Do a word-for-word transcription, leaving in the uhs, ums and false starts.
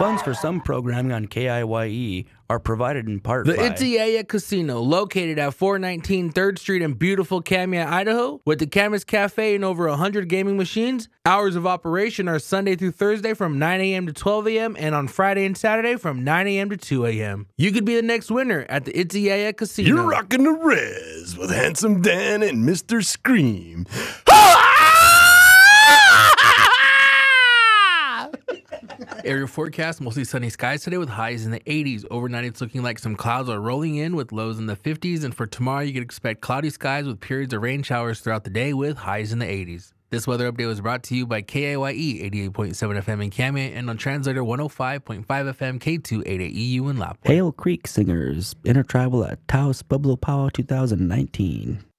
Funds for some programming on K I Y E are provided in part The by Itziaya Casino, located at four nineteen third Street in beautiful Camas, Idaho, with the Camas Cafe and over one hundred gaming machines. Hours of operation are Sunday through Thursday from nine a.m. to twelve a.m. and on Friday and Saturday from nine a.m. to two a.m. You could be the next winner at the Itziaya Casino. You're rocking the res with Handsome Dan and Mister Scream. Area forecast, mostly sunny skies today with highs in the eighties. Overnight, it's looking like some clouds are rolling in with lows in the fifties. And for tomorrow, you can expect cloudy skies with periods of rain showers throughout the day with highs in the eighties. This weather update was brought to you by K A Y E eighty-eight point seven F M in Camas and on Translator one oh five point five F M K two eighty-eight E U in Lapland. Hale Creek Singers, Intertribal at Taos Pueblo Power two thousand nineteen.